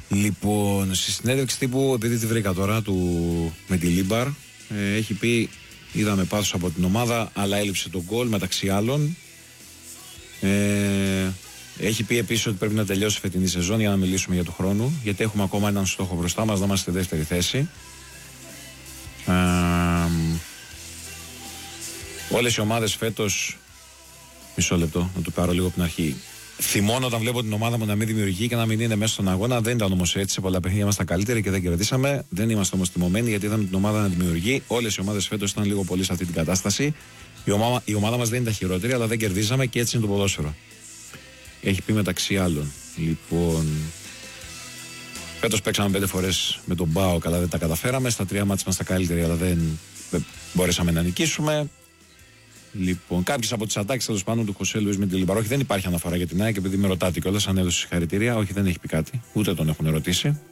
Λοιπόν, στη συνέντευξη τύπου, επειδή τη βρήκα τώρα με τη Λίμπαρ, έχει πει: είδαμε πάθος από την ομάδα, αλλά έλειψε τον γκολ μεταξύ άλλων. Έχει πει επίσης ότι πρέπει να τελειώσει η φετινή σεζόν για να μιλήσουμε για του χρόνου, γιατί έχουμε ακόμα έναν στόχο μπροστά μας, να είμαστε στη δεύτερη θέση. Όλες οι ομάδες φέτος. Μισό λεπτό, να το πάρω λίγο από την αρχή. Θυμώνω όταν βλέπω την ομάδα μου να μην δημιουργεί και να μην είναι μέσα στον αγώνα. Δεν ήταν όμως έτσι. Σε πολλά παιχνίδια ήμασταν καλύτεροι και δεν κερδίσαμε. Δεν είμαστε όμως τιμωμένοι γιατί είδαμε την ομάδα να δημιουργεί. Όλες οι ομάδες φέτος ήταν λίγο πολύ σε αυτή την κατάσταση. Η ομάδα μας δεν ήταν χειρότερη, αλλά δεν κερδίζαμε και έτσι είναι το ποδόσφαιρο. Έχει πει μεταξύ άλλων. Λοιπόν. Φέτος παίξαμε 5 φορές με τον Μπάο, καλά δεν τα καταφέραμε. Στα 3 μάτς ήμασταν καλύτεροι, αλλά δεν μπορέσαμε να νικήσουμε. Λοιπόν, κάποιες από τις ατάκες τέλος πάντων του Χωσέ Λουίς με τη Λίμπαρ. Όχι, δεν υπάρχει αναφορά για την ΑΕΚ, επειδή με ρωτάτε κιόλας αν έδωσε συγχαρητήρια. Όχι, δεν έχει πει κάτι. Ούτε τον έχουν ρωτήσει.